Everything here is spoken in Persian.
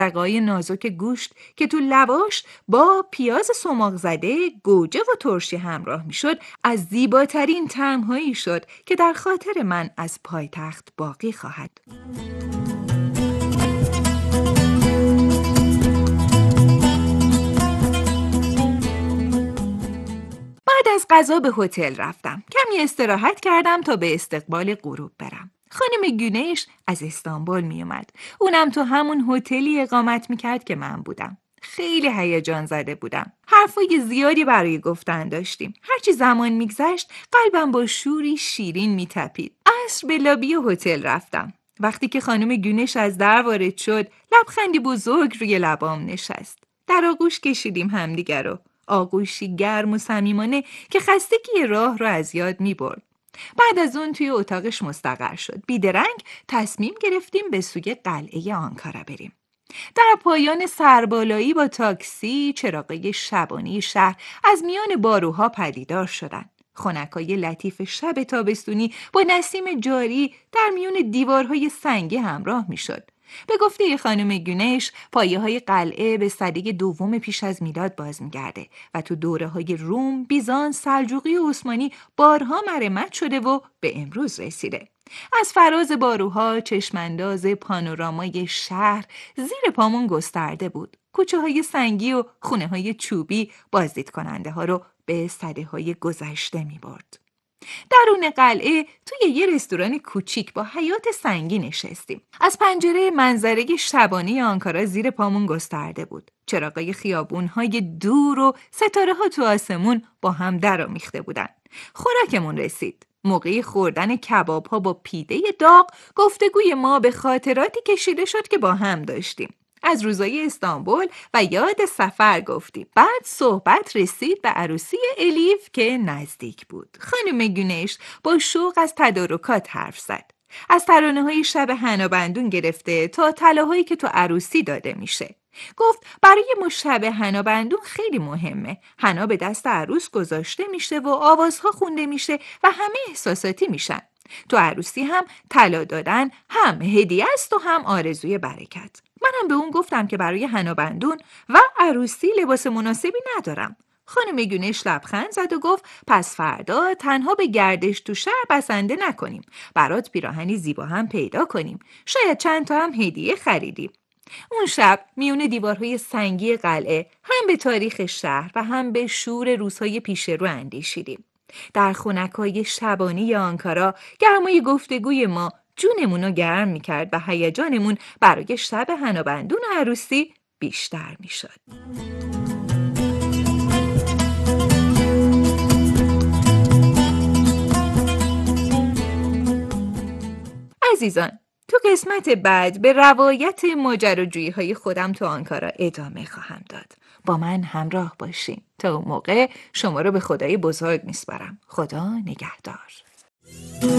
رگای نازک گوشت که تو لواش با پیاز سماق زده، گوجه و ترشی همراه میشد، از زیباترین طعم‌هایی شد که در خاطر من از پایتخت باقی خواهد. بعد از غذا به هتل رفتم. کمی استراحت کردم تا به استقبال غروب برم. خانم گونش از استانبول می اومد. اونم تو همون هتلی اقامت می کرد که من بودم. خیلی هیجان زده بودم. حرفای زیادی برای گفتن داشتیم. هرچی زمان میگذشت قلبم با شوری شیرین میتپید. عصر به لابی هتل رفتم. وقتی که خانم گونش از در وارد شد، لبخندی بزرگ روی لبام نشست. در آغوش کشیدیم همدیگر رو. آغوشی گرم و صمیمانه که خستگی راه رو از یاد می‌برد. بعد از اون توی اتاقش مستقر شد. بیدرنگ تصمیم گرفتیم به سوی قلعه آنکارا بریم. در پایان سربالایی با تاکسی، چراغای شبانه شهر از میان باروها پدیدار شدند. خنکای لطیف شب تابستونی با نسیم جاری در میون دیوارهای سنگی همراه میشد. به گفته خانم گونش، پایه‌های قلعه به سده دوم پیش از میلاد باز می‌گرده و تو دوره‌های روم، بیزانس، سلجوقی و عثمانی بارها مرمت شده و به امروز رسیده. از فراز باروها چشمانداز پانورامای شهر زیر پامون گسترده بود. کوچه‌های سنگی و خونه‌های چوبی بازدید کننده ها رو به سده‌های گذشته می‌برد. درون قلعه توی یه رستوران کوچیک با حیاط سنگی نشستیم. از پنجره منظره شبانه آنکارا زیر پامون گسترده بود. چراغای خیابون‌های دور و ستاره‌ها تو آسمون با هم درآمیخته بودن. خوراکمون رسید. موقع خوردن کباب‌ها با پیده داغ، گفتگوی ما به خاطراتی کشیده شد که با هم داشتیم. از روزای استانبول و یاد سفر گفتیم. بعد صحبت رسید به عروسی الیف که نزدیک بود. خانم گونش با شوق از تدارکات حرف زد. از ترانه‌های شب حنابندون گرفته تا طلاهایی که تو عروسی داده میشه. گفت برای ما شب حنابندون خیلی مهمه. حنا به دست عروس گذاشته میشه و آوازها خونده میشه و همه احساساتی میشن. تو عروسی هم طلا دادن هم هدیه است و هم آرزوی برکت. منم به اون گفتم که برای حنابندون و عروسی لباس مناسبی ندارم. خانم گونش لبخند زد و گفت پس فردا تنها به گردش تو شهر بسنده نکنیم. برات پیراهنی زیبا هم پیدا کنیم. شاید چند تا هم هدیه خریدیم. اون شب میون دیوارهای سنگی قلعه هم به تاریخ شهر و هم به شور روزهای پیش رو اندیشیدیم. در خنکای شبانه آنکارا گرمای گفتگوی ما جونمونو گرم میکرد و هیجانمون برای شب حنابندون و عروسی بیشتر میشد. عزیزان، تو قسمت بعد به روایت ماجراجویی‌های خودم تو آنکارا ادامه خواهم داد. با من همراه باشین. تا اون موقع شما رو به خدای بزرگ میسپارم. خدا نگهدار.